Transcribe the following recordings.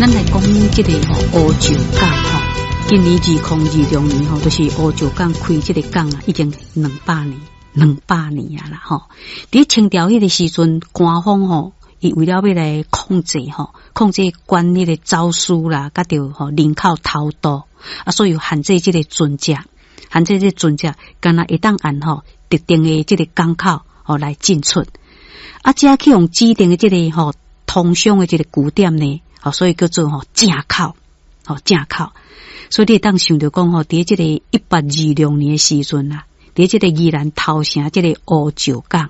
咱来讲这个乌石港今年2020年就是乌石港开这个港啊，已经200年啊啦伫清朝迄个时阵，官方伊为了要来控制管理的走私啦，甲着人口偷渡啊，所以限制这个船只，敢若一当按特定的这个港口来进出，啊，只去用指定的这个通商的这个据点呢，所以叫做正口，所以你当想着讲伫这个1826年的时阵啊，伫这个宜兰头城这个乌石港，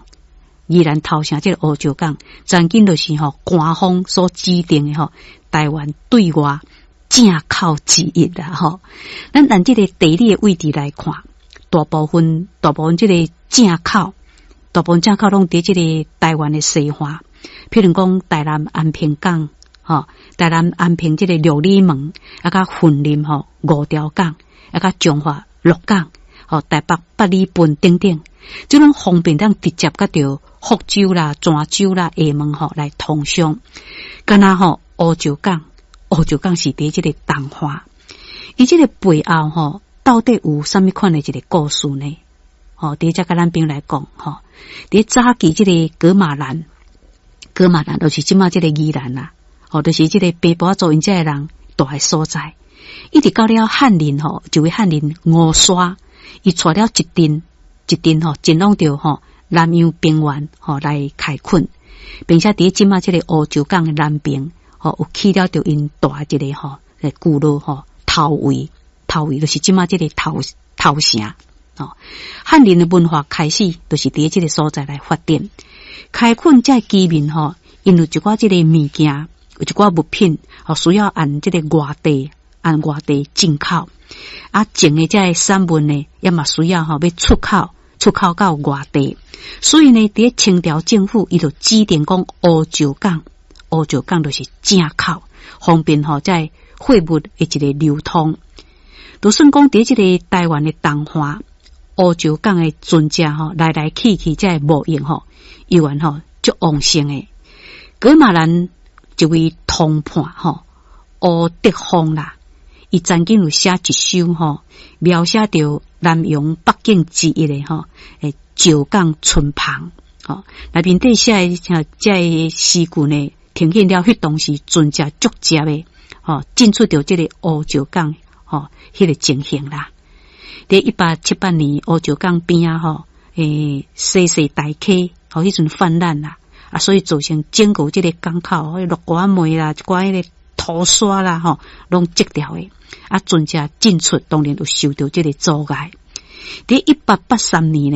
曾经就是官方所指定的台湾对外正口之一啦咱按这个地理的位置来看，大部分这个正口拢伫这个台湾的西环，譬如讲台南安平港台南安平这个六里门，啊甲云林五条港，啊甲彰化鹿港台北八里浜等等，这种方便当直接甲着福州啦、泉州啦、厦门来通商。敢若乌石港是伫这个东华，伊这个背后到底有啥物款的一个故事呢？伫遮甲咱朋友来讲伫早期这个噶玛兰就是即马这个宜兰啦，就是这个北部族因遮的人住的所在。一直到了汉人一位汉人吴沙，伊带了一阵前往着南洋平原来开垦，并且伫即马这个乌石港的南边有起了着因大一个古老头围就是即马这个头城汉人的文化开始就是伫这个所在来发展，开垦这居民因有一寡这个物件，有一寡物品需要按这个外地进口，啊种的这产物呢也嘛需要要出口到外地，所以呢伫清朝政府伊就指定讲乌石港就是正口，方便在货物的一个流通。就算讲伫这个台湾的东华乌石港的船只来来去去这贸易依然足旺盛的。噶玛兰一位通判吴德芳啦，伊曾经有写一首描写着南洋北境之一的石港村旁内面底写这诗句呢，呈现了迄当时船只足接的进出着这个乌石港迄个情形啦。伫1878年乌石港边西大溪迄阵泛滥啦，所以造成整个这个港口落寡煤啦，一寡迄个土沙啦拢积掉的，船只进出当然就受到这个阻碍。伫1883年呢。